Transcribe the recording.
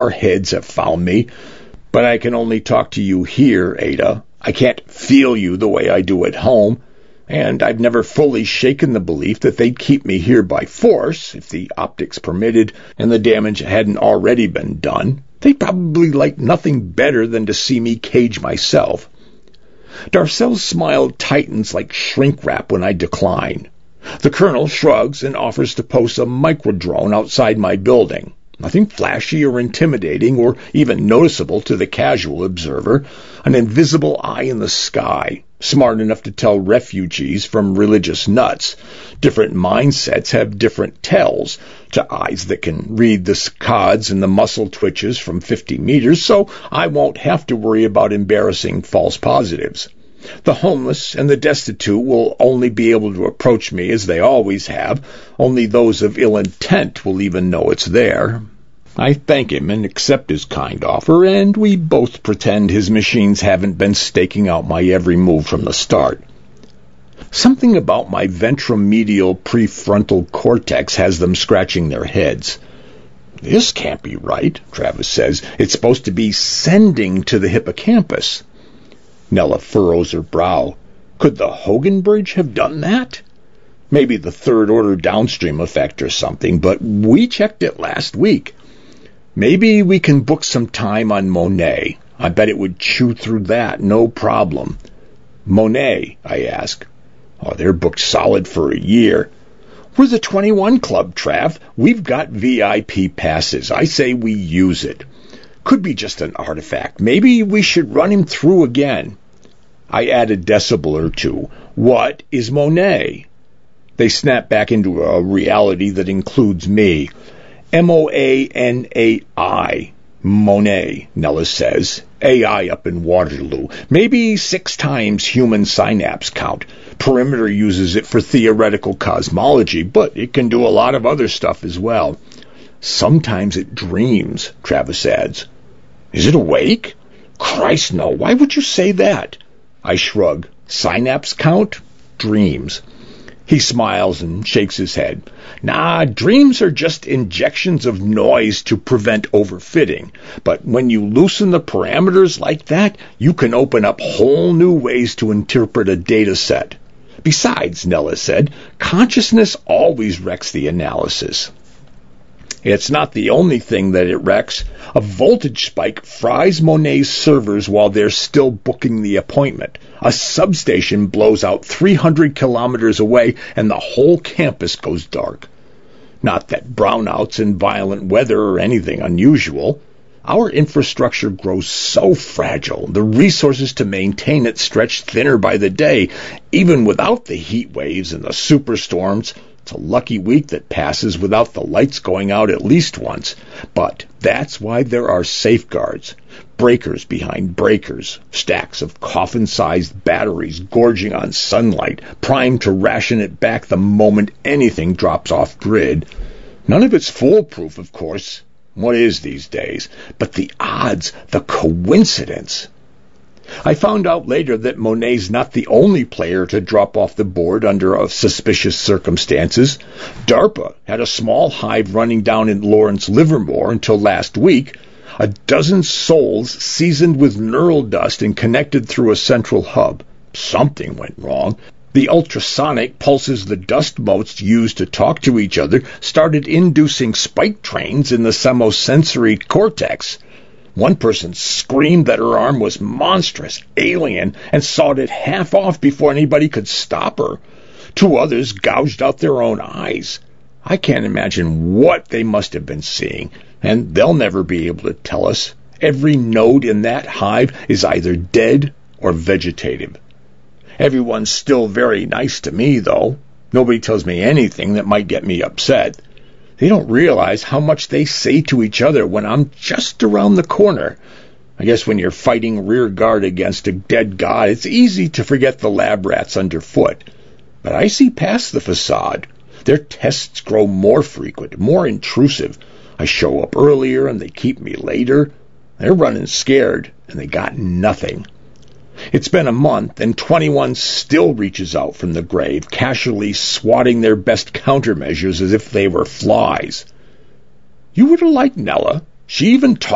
our heads have found me. But I can only talk to you here, Ada. I can't feel you the way I do at home. And I've never fully shaken the belief that they'd keep me here by force, if the optics permitted and the damage hadn't already been done. They'd probably like nothing better than to see me cage myself. Darcel's smile tightens like shrink wrap when I decline. The colonel shrugs and offers to post a microdrone outside my building. Nothing flashy or intimidating or even noticeable to the casual observer. An invisible eye in the sky, smart enough to tell refugees from religious nuts. Different mindsets have different tells to eyes that can read the saccades and the muscle twitches from 50 meters, so I won't have to worry about embarrassing false positives. The homeless and the destitute will only be able to approach me as they always have. Only those of ill intent will even know it's there. I thank him and accept his kind offer, and we both pretend his machines haven't been staking out my every move from the start. Something about my ventromedial prefrontal cortex has them scratching their heads. This can't be right, Travis says. It's supposed to be sending to the hippocampus. Nella furrows her brow. Could the Hogan Bridge have done that? Maybe the third-order downstream effect or something, but we checked it last week. Maybe we can book some time on Monet. I bet it would chew through that, no problem. Monet, I ask. Oh, they're booked solid for a year. We're the 21 Club, Trav. We've got VIP passes. I say we use it. Could be just an artifact. Maybe we should run him through again. I add a decibel or two. What is Monet? They snap back into a reality that includes me. Moanai. Monet, Nella says. AI up in Waterloo. Maybe 6 times human synapse count. Perimeter uses it for theoretical cosmology, but it can do a lot of other stuff as well. Sometimes it dreams, Travis adds. Is it awake? Christ, no. Why would you say that? I shrug. Synapse count? Dreams. He smiles and shakes his head. Nah, dreams are just injections of noise to prevent overfitting. But when you loosen the parameters like that, you can open up whole new ways to interpret a data set. Besides, Nella said, consciousness always wrecks the analysis. It's not the only thing that it wrecks. A voltage spike fries Monet's servers while they're still booking the appointment. A substation blows out 300 kilometers away, and the whole campus goes dark. Not that brownouts and violent weather are anything unusual. Our infrastructure grows so fragile, the resources to maintain it stretch thinner by the day, even without the heat waves and the superstorms. It's a lucky week that passes without the lights going out at least once. But that's why there are safeguards. Breakers behind breakers. Stacks of coffin-sized batteries gorging on sunlight, primed to ration it back the moment anything drops off grid. None of it's foolproof, of course. What is these days? But the odds, the coincidence. I found out later that Monet's not the only player to drop off the board under suspicious circumstances. DARPA had a small hive running down in Lawrence Livermore until last week. A dozen souls seasoned with neural dust and connected through a central hub. Something went wrong. The ultrasonic pulses the dust motes used to talk to each other started inducing spike trains in the semosensory cortex. One person screamed that her arm was monstrous, alien, and sawed it half off before anybody could stop her. 2 others gouged out their own eyes. I can't imagine what they must have been seeing, and they'll never be able to tell us. Every node in that hive is either dead or vegetative. Everyone's still very nice to me, though. Nobody tells me anything that might get me upset. They don't realize how much they say to each other when I'm just around the corner. I guess when you're fighting rear guard against a dead god, it's easy to forget the lab rats underfoot. But I see past the facade. Their tests grow more frequent, more intrusive. I show up earlier and they keep me later. They're running scared, and they got nothing. It's been a month, and 21 still reaches out from the grave, casually swatting their best countermeasures as if they were flies. You would have liked Nella. She even